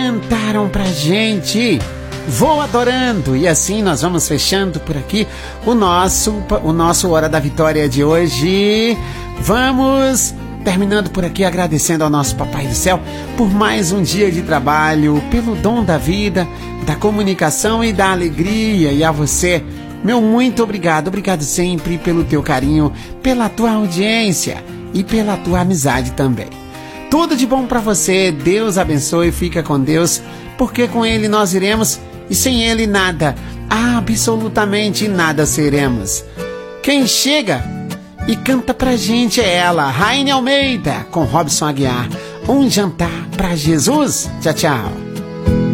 cantaram pra gente. Vou adorando. E assim nós vamos fechando por aqui o nosso Hora da Vitória de hoje. Vamos terminando por aqui agradecendo ao nosso Papai do Céu por mais um dia de trabalho, pelo dom da vida, da comunicação e da alegria. E a você, meu muito obrigado. Obrigado sempre pelo teu carinho, pela tua audiência e pela tua amizade também. Tudo de bom pra você. Deus abençoe. Fica com Deus, porque com Ele nós iremos e sem Ele nada, absolutamente nada seremos. Quem chega e canta pra gente é ela, Raine Almeida, com Robson Aguiar. Um jantar pra Jesus. Tchau, tchau.